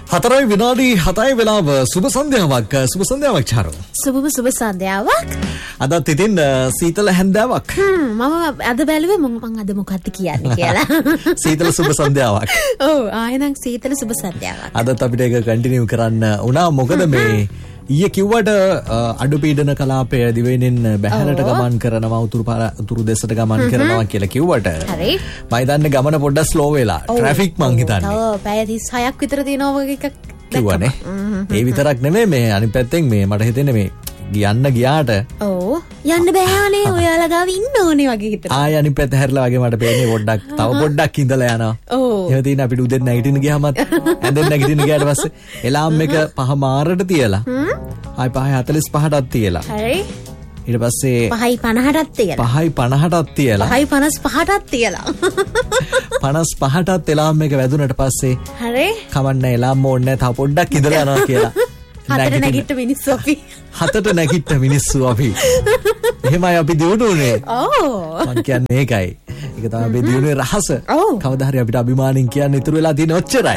4 විනාඩි 7යි වෙලාව සුබ සන්ධ්‍යාවක් චාරු. සුබ සන්ධ්‍යාවක්. අදත් ඉතින් සීතල හැන්දාවක්. මම අද බැලුවේ මම අද මොකක්ද කියන්නේ කියලා. සීතල සුබ සන්ධ්‍යාවක්. ඔව් ආයෙනම් සීතල සුබ සන්ධ්‍යාවක්. අදත් අපිට ඒක කන්ටිනියු කරන්න උනා මොකද මේ ඊයේ කිව්වට අඩුපීඩන කලාපය දිවෙනින් බැහැරට ගමන් කරනවා උතුරු දෙසට ගමන් කරනවා කියලා කිව්වට හරි මම හිතන්නේ ගමන පොඩ්ඩක් ස්ලෝ වෙලා ට්‍රැෆික් මං හිතන්නේ ඔව් පැය 36ක් විතර තියෙනවා වගේ එකක් කිව්වනේ ඒ විතරක් නෙමෙයි මේ අනිත් පැත්තෙන් මේ මට හිතෙන්නේ මේ ගියන්න ගියාට ඔව් යන්න බෑනේ ඔයාලා ගාව ඉන්න ඕනේ වගේ හිතනවා ආය අනිත් පැත්ත හැරලා වගේ මට පේන්නේ පොඩ්ඩක් තව පොඩ්ඩක් ඉඳලා යනවා ඔව් එහෙම තියෙන අපිට උදේ නැගිටින්න ගියාමත් ඇඳෙන් නැගිටින්න ගියාට පස්සේ එලාම් එක 5 මාරට තියලා ආයි 5:45ටත් තියලා හරි ඊට පස්සේ 5:50ටත් තියලා 5:50ටත් තියලා 5:55ටත් තියලා 55ටත් එලාම් එක වැදුනට පස්සේ හරි කමන්නේ එලාම් ඕනේ තව පොඩ්ඩක් ඉඳලා යනවා කියලා හතට නැගිට මිනිස්සු අපි හතට නැගිට මිනිස්සු අපි එහෙමයි අපි දිනුනේ ඔව් මං කියන්නේ ඒකයි ඒක තමයි අපි දිනුනේ රහස කවදා හරි අපිට අභිමානින් කියන්න ඉතුරු වෙලා තියෙන ඔච්චරයි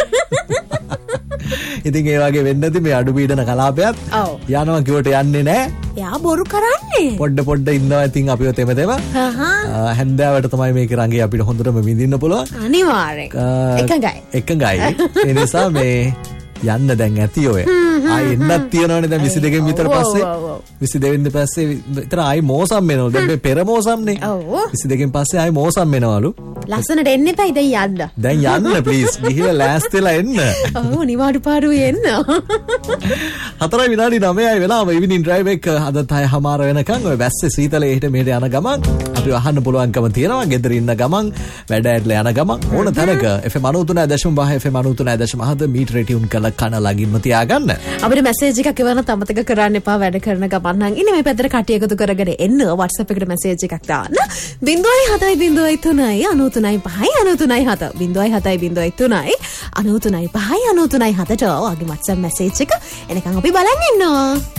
ඉතින් ඒ වගේ වෙන්නදී මේ අඩුපීඩන කලාපයත් යනවා කිව්වට යන්නේ නැහැ යා බොරු කරන්නේ පොඩ්ඩ ඉන්නවා ඉතින් අපිව තෙම හැන්දෑවට තමයි මේක රංගේ අපිට හොඳටම විඳින්න පුළුවන් අනිවාර්යෙන් එකඟයි ඒ නිසා මේ යන්න දැන් ඇති ඔය ආයි එන්නත් තියනවනේ දැන් 22 විතර පස්සේ 22 වෙනිදා පස්සේ විතර ආයි මෝසම් වෙනවලු දැන් මේ පෙර මෝසම්නේ 22 පස්සේ ආයි මෝසම් වෙනවලු ලස්සනට එන්න එපා දැන් යන්න ප්ලීස් ගිහිල්ලා ලෑස්තිලා එන්න ඔව් නිවාඩු පාඩුවේ එන්න 4 විනාඩි 9යි වෙලාව ඉවිනින් ඩ්‍රයිව් එක අද 6:00 වෙනකන් ඔය වැස්සේ සීතලේ එහෙට මෙහෙට යන ගමන් අපි අහන්න පුළුවන්කම තියෙනවා ගෙදර ඉන්න ගමන් වැඩ ඇట్లా යන ගමන් ඕන තැනක FM 93.5 FM 93.7 මීටරේ ටියුන් කළ කන ළඟින්ම තියාගන්න. අපිට මැසේජ් එකක් එවන්න අමතක කරන්න එපා වැඩ කරන ගමන් නම් ඉන්නේ මේ පැත්තට කටි එකතු කරගෙන එන්න WhatsApp එකට මැසේජ් එකක් දාන්න 0.703 ඔයාගේ WhatsApp මැසේජ් එක එනකන් අපි බලන් ඉන්නවා.